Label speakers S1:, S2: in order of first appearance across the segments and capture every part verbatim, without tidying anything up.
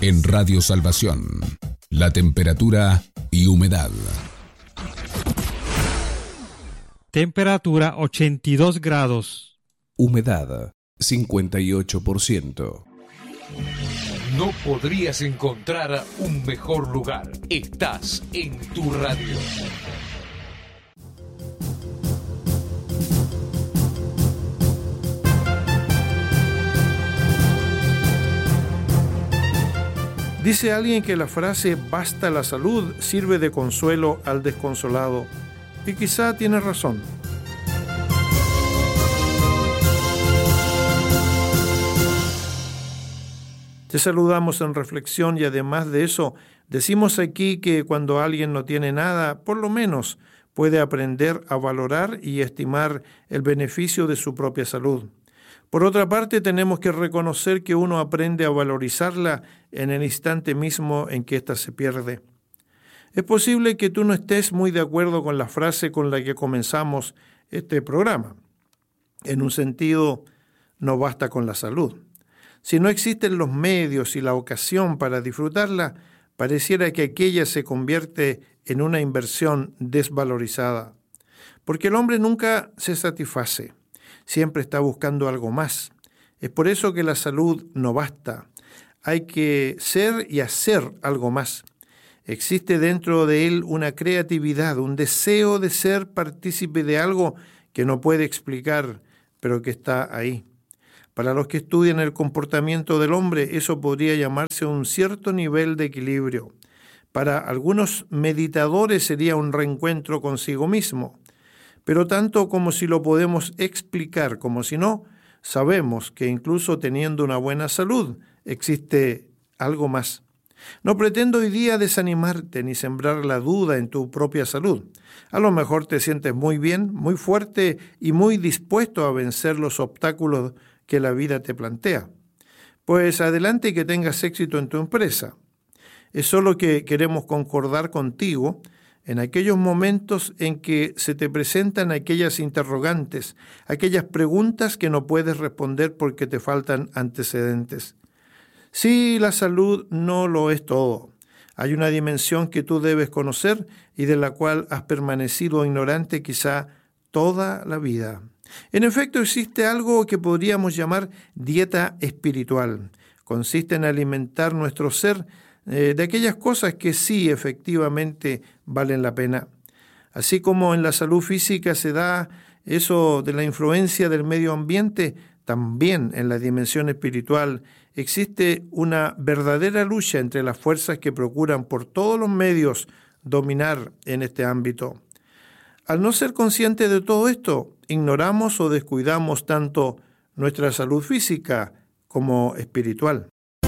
S1: En Radio Salvación, la temperatura y humedad.
S2: Temperatura ochenta y dos grados.
S3: Humedad cincuenta y ocho por ciento.
S4: No podrías encontrar un mejor lugar. Estás en tu radio.
S5: Dice alguien que la frase "basta la salud" sirve de consuelo al desconsolado, y quizá tiene razón. Te saludamos en reflexión y además de eso, decimos aquí que cuando alguien no tiene nada, por lo menos puede aprender a valorar y estimar el beneficio de su propia salud. Por otra parte, tenemos que reconocer que uno aprende a valorizarla en el instante mismo en que ésta se pierde. Es posible que tú no estés muy de acuerdo con la frase con la que comenzamos este programa. En un sentido, no basta con la salud. Si no existen los medios y la ocasión para disfrutarla, pareciera que aquella se convierte en una inversión desvalorizada. Porque el hombre nunca se satisface. Siempre está buscando algo más. Es por eso que la salud no basta. Hay que ser y hacer algo más. Existe dentro de él una creatividad, un deseo de ser partícipe de algo que no puede explicar, pero que está ahí. Para los que estudian el comportamiento del hombre, eso podría llamarse un cierto nivel de equilibrio. Para algunos meditadores sería un reencuentro consigo mismo. Pero tanto como si lo podemos explicar como si no, sabemos que incluso teniendo una buena salud, existe algo más. No pretendo hoy día desanimarte ni sembrar la duda en tu propia salud. A lo mejor te sientes muy bien, muy fuerte y muy dispuesto a vencer los obstáculos que la vida te plantea. Pues adelante y que tengas éxito en tu empresa. Es solo que queremos concordar contigo en aquellos momentos en que se te presentan aquellas interrogantes, aquellas preguntas que no puedes responder porque te faltan antecedentes. Sí, la salud no lo es todo. Hay una dimensión que tú debes conocer y de la cual has permanecido ignorante quizá toda la vida. En efecto, existe algo que podríamos llamar dieta espiritual. Consiste en alimentar nuestro ser eh, de aquellas cosas que sí efectivamente valen la pena. Así como en la salud física se da eso de la influencia del medio ambiente, también en la dimensión espiritual existe una verdadera lucha entre las fuerzas que procuran por todos los medios dominar en este ámbito. Al no ser consciente de todo esto, ignoramos o descuidamos tanto nuestra salud física como espiritual.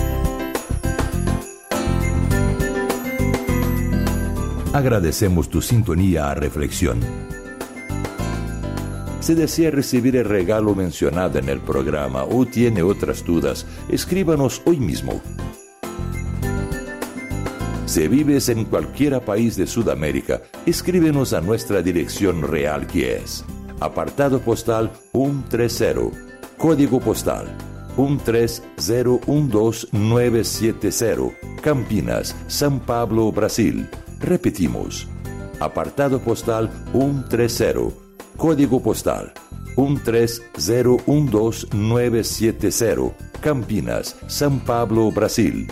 S6: Agradecemos tu sintonía a Reflexión. Si desea recibir el regalo mencionado en el programa o tiene otras dudas, escríbanos hoy mismo. Si vives en cualquier país de Sudamérica, escríbenos a nuestra dirección real, que es apartado postal ciento treinta, código postal uno tres cero uno dos nueve siete cero, Campinas, São Paulo, Brasil. Repetimos, apartado postal ciento treinta, código postal uno tres cero uno dos nueve siete cero, Campinas, São Paulo, Brasil.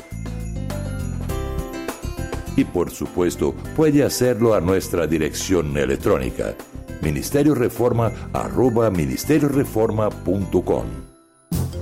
S6: Y por supuesto, puede hacerlo a nuestra dirección electrónica ministerio reforma arroba ministerio reforma punto com.